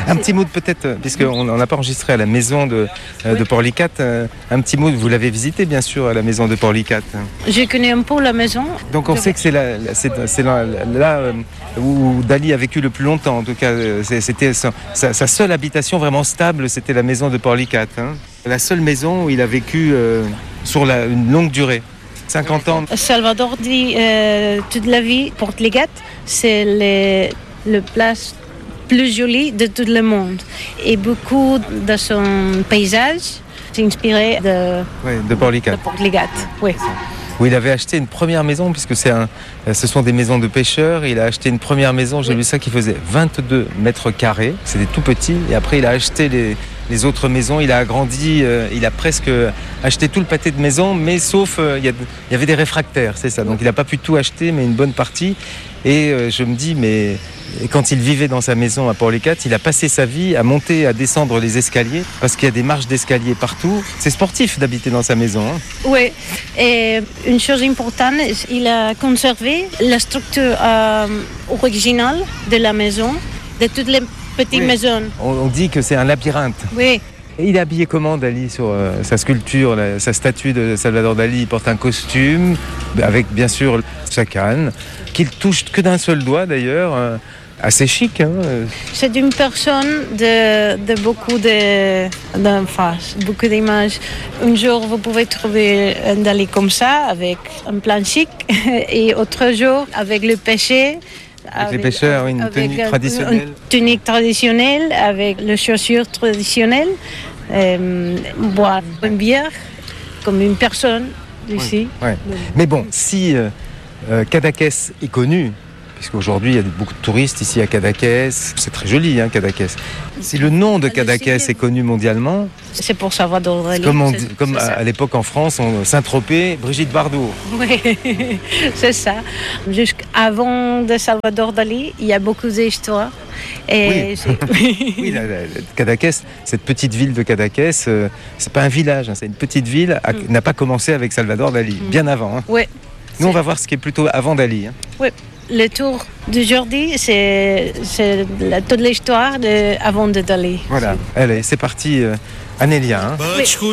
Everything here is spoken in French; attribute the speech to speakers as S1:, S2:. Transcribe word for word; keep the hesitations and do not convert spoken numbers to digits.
S1: Un petit mot de peut-être, puisqu'on n'a pas enregistré à la maison de, euh, de Porlicate, euh, un petit mot, vous l'avez visité bien sûr à la maison de Porlicate.
S2: Je connais un peu la maison.
S1: Donc on sait que c'est là, c'est, c'est là, là euh, où Dali a vécu le plus longtemps, en tout cas c'était sa, sa seule habitation vraiment stable, c'était la maison de Porlicate. Hein. La seule maison où il a vécu euh, sur la, une longue durée. cinquante ans.
S2: Salvador dit euh, toute la vie, Porlicate, c'est le, le place plus joli de tout le monde. Et beaucoup de son paysage s'est inspiré de,
S1: oui, de Porlicate.
S2: De Porlicate, oui.
S1: Où il avait acheté une première maison, puisque c'est un, ce sont des maisons de pêcheurs. Il a acheté une première maison, j'ai oui. vu ça, qui faisait vingt-deux mètres carrés. C'était tout petit. Et après, il a acheté les, les autres maisons. Il a agrandi, euh, il a presque acheté tout le pâté de maison, mais sauf, euh, il y, a, il y avait des réfractaires, c'est ça. Donc il n'a pas pu tout acheter, mais une bonne partie. Et euh, je me dis, mais quand il vivait dans sa maison à Porlicate, il a passé sa vie à monter, à descendre les escaliers, parce qu'il y a des marches d'escalier partout. C'est sportif d'habiter dans sa maison. Hein.
S2: Oui, et une chose importante, il a conservé la structure euh, originale de la maison, de toutes les petites oui. maisons.
S1: On, on dit que c'est un labyrinthe.
S2: Oui.
S1: Et il est habillé comment, Dali, sur euh, sa sculpture, la, sa statue de Salvador Dali? Il porte un costume, avec bien sûr sa canne, qu'il touche que d'un seul doigt d'ailleurs, euh, assez chic. Hein.
S2: C'est une personne de, de beaucoup de, d'emphase, beaucoup d'images. Un jour, vous pouvez trouver un Dali comme ça, avec un plan chic, et autre jour, avec le péché.
S1: Avec, avec les pêcheurs, une tenue traditionnelle.
S2: Une tunique traditionnelle, avec les chaussures traditionnelles, euh, boire une bière, comme une personne ici.
S1: Ouais, ouais. Mais bon, si euh, euh, Cadaqués est connu, puisqu'aujourd'hui il y a beaucoup de touristes ici à Cadaqués, c'est très joli, hein, Cadaqués. Si le nom de Cadaqués est connu mondialement,
S2: c'est pour Salvador Dali.
S1: Comme, on dit, comme à, à l'époque en France, on Saint-Tropez, Brigitte Bardot.
S2: Oui, c'est ça. Jusqu'avant de Salvador Dali, il y a beaucoup d'histoires. Et
S1: oui, oui la, la, Cadaqués, cette petite ville de Cadaqués, euh, c'est pas un village, hein, c'est une petite ville, a, mm. n'a pas commencé avec Salvador Dali, mm. bien avant. Hein.
S2: Oui.
S1: Nous, on va voir ce qui est plutôt avant Dali. Hein.
S2: Oui. Le tour d'aujourd'hui, c'est, c'est la, toute l'histoire de, avant de Dali.
S1: Voilà, allez, c'est parti, euh, Anélia. Hein.
S2: Oui.